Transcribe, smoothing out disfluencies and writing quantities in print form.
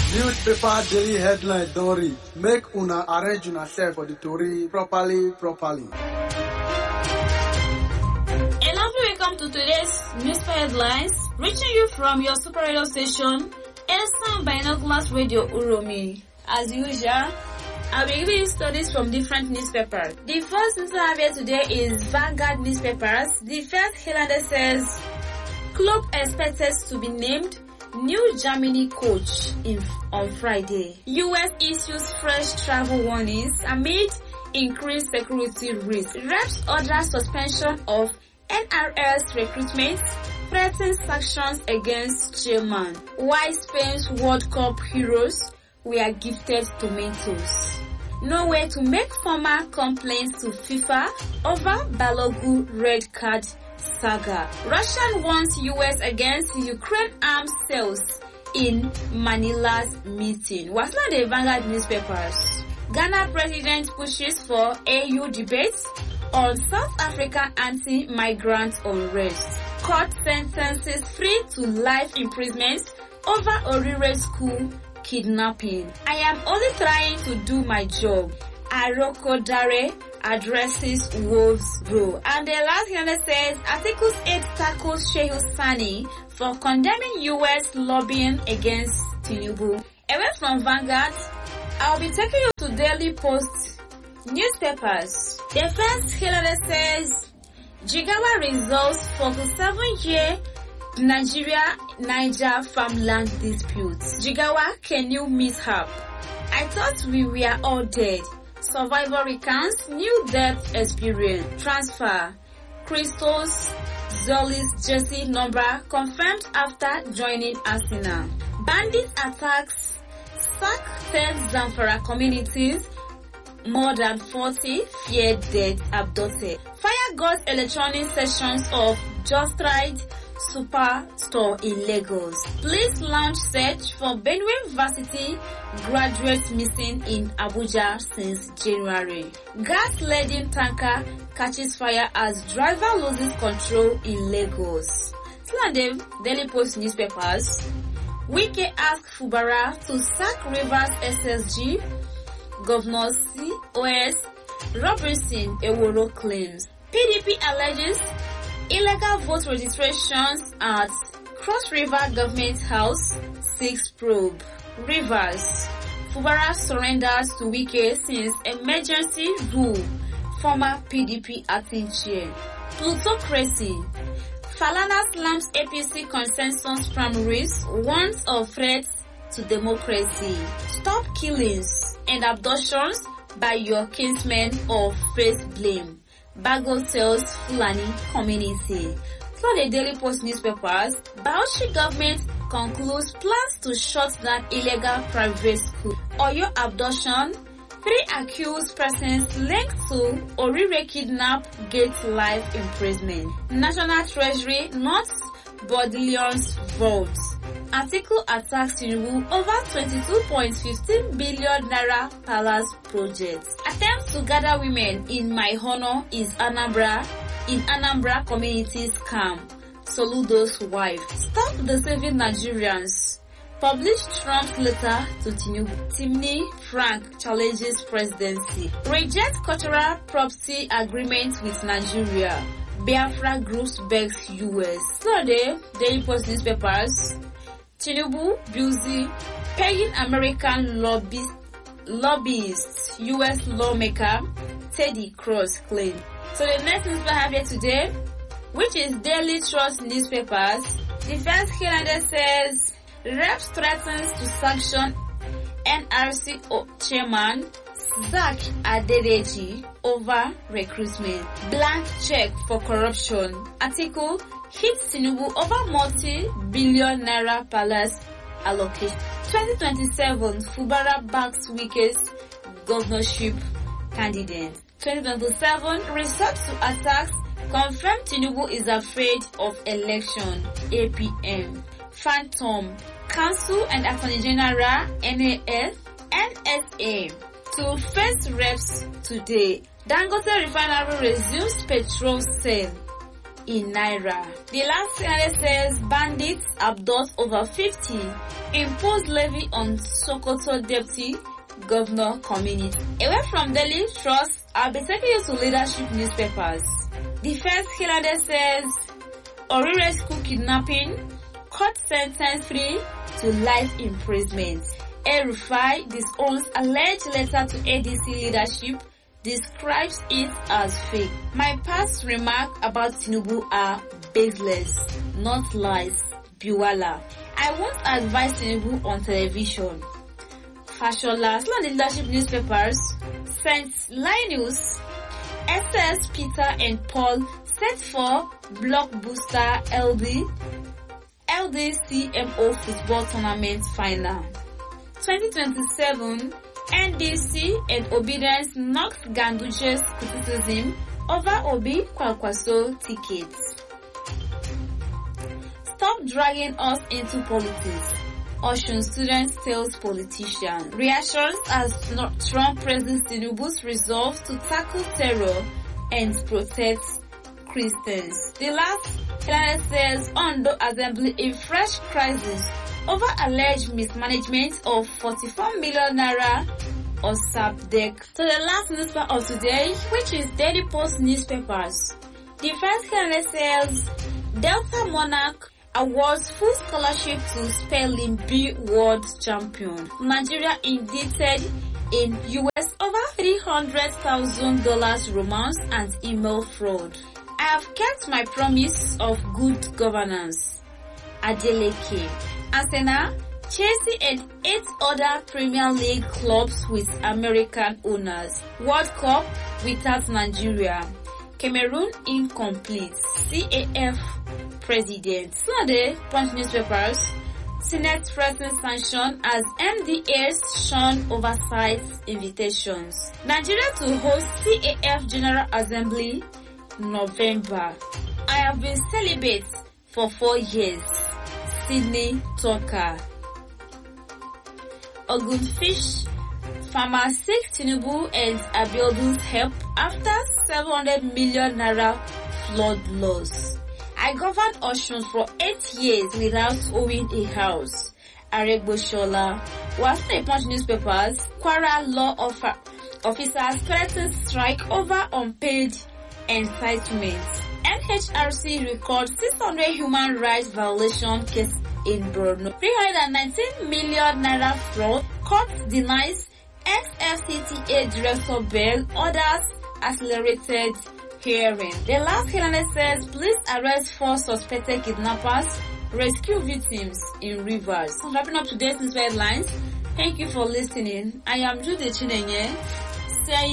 Newspaper daily headline don read. Make una arrange una self for the tori properly. A lovely welcome to today's newspaper headlines, reaching you from your super radio station, Elsan Binoculars Radio Uromi. As usual, I'll be giving you studies from different newspapers. The first newspaper I have here today is Vanguard newspapers. The first headline says, Club expected to be named new Germany coach on Friday. US issues fresh travel warnings amid increased security risks. Reps order suspension of NRS recruitment, threatens sanctions against chairman. Why Spain's World Cup heroes were gifted tomatoes. No way to make formal complaints to FIFA over Balogun red card saga. Russia warns US against Ukraine arms sales in Manila's meeting. What's not the Vanguard newspapers? Ghana president pushes for AU debates on South African anti-migrant unrest. Court sentences free to life imprisonment over Orire school kidnapping. I am only trying to do my job. Aroko Dare addresses Wolves Grow. And the last one says, Article 8 tackles Shehu Sani for condemning US lobbying against Tinubu. Away from Vanguard, I'll be taking you to Daily Post newspapers. The first headline says, Jigawa resolves 47-year Niger farmland dispute. Jigawa canoe mishap. I thought we were all dead. Survivor recounts new death experience. Transfer. Christos Zoli's jersey number confirmed after joining Arsenal. Bandit attacks sack 10 Zamfara communities. More than 40 feared dead abducted. Fire God's electronic sessions of Just Right Superstore in Lagos. Police launch search for Benue Varsity graduates missing in Abuja since January. Gas-laden tanker catches fire as driver loses control in Lagos. Still on the Daily Post newspapers, Wike asks Fubara to sack Rivers SSG. Governor COS Robinson Eworo claims. PDP alleges illegal vote registrations at Cross River Government House 6 probe. Rivers. Fubara surrenders to Wike since emergency rule. Former PDP acting chair. Plutocracy. Falana slams APC consensus primaries, warns of threats to democracy. Stop killings and abductions by your kinsmen or face blame. Bago tells Fulani community. Through the Daily Post newspapers, Bauchi government concludes plans to shut down illegal private school. Oyo abduction, 3 accused persons linked to Orire kidnap get life imprisonment. National Treasury notes Bodillion's votes. Article attacks Tinubu over 22.15 billion naira palace project. Attempts to gather women in my honor is Anambra communities camp. Soludo's wife. Stop deceiving Nigerians. Published Trump's letter to Tinubu. Timni Frank challenges presidency. Reject cultural property agreement with Nigeria. Biafra groups begs US. So the Daily Post newspapers. Tinubu busy paying American lobbyists, US lawmaker Teddy Cross claim. So the next newspaper I have here today, which is Daily Trust newspapers. The first headline says, Reps threatens to sanction NRC chairman Zach Adedeji over recruitment. Blank check for corruption. Article hits Tinubu over multi-billion naira palace allocation. 2027, Fubara backs Wike's governorship candidate. 2027, resorts to attacks confirm Tinubu is afraid of election. APM. Phantom. Council and Attorney General NAS, NSA. To face reps today. Dangote refinery resumes petrol sale. in Naira. The last Senate says bandits abduct over 50, impose levy on Sokoto Deputy Governor community. Away from Delhi, Trust, I'll be taking you to leadership newspapers. The first Hilade says Orire school kidnapping, court sentence free to life imprisonment. El-Rufai disowns alleged letter to ADC leadership, describes it as fake. My past remarks about Tinubu are baseless, not lies. Biwala. I won't advise Tinubu on television. Fashola, still on the leadership newspapers. St. Linus, SS Peter and Paul set for blockbuster LDCMO football tournament final. 2027, NDC and Obedience knocks Ganduje's criticism over Obi Kwakwaso tickets. Stop dragging us into politics. Osun students tells politician. Reassurance as Trump praises Tinubu's resolve to tackle terror and protect Christians. The last headline says Ondo Assembly in fresh crisis over alleged mismanagement of 44 million naira or SAPDEC. So the last newspaper of today, which is Daily Post newspapers. The first headline says Delta Monarch awards full scholarship to Spelling Bee World Champion. Nigeria indicted in US over $300,000 romance and email fraud. I have kept my promise of good governance. Adeleke. Arsenal, Chelsea and 8 other Premier League clubs with American owners. World Cup without Nigeria. Cameroon incomplete. CAF President. Sunday, Punch newspapers. Senate pressing sanction as MDAs shun oversight invitations. Nigeria to host CAF General Assembly November. I have been celibate for 4 years. Sydney Tucker. Ogunfish farmer seeks Tinubu and Abiodun's help after 700 million naira flood loss. I governed Osun for 8 years without owning a house. Aregbesola. Was in the Punch newspapers. Kwara law officers threatened strike over unpaid entitlements. NHRC records 600 human rights violation case in Borno. 319 million naira fraud. Court denies ex-FCTA director bail. Orders accelerated hearing. The last hearing says police arrest 4 suspected kidnappers, rescue victims in rivers. Wrapping up today's news headlines. Thank you for listening. I am Jude Chinenye saying